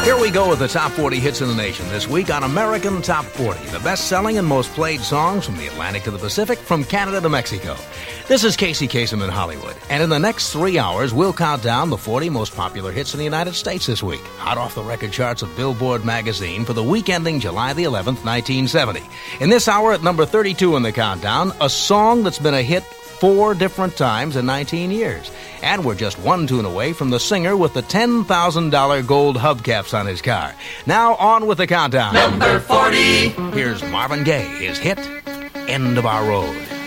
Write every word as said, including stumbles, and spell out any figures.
Here we go with the top forty hits in the nation this week on American Top forty, the best-selling and most played songs from the Atlantic to the Pacific, from Canada to Mexico. This is Casey Kasem in Hollywood, and in the next three hours, we'll count down the forty most popular hits in the United States this week, hot off the record charts of Billboard magazine for the week ending July the eleventh, nineteen seventy. In this hour, at number thirty-two in the countdown, a song that's been a hit four different times in nineteen years. And we're just one tune away from the singer with the ten thousand dollars gold hubcaps on his car. Now on with the countdown. Number forty. Here's Marvin Gaye, his hit, End of Our Road.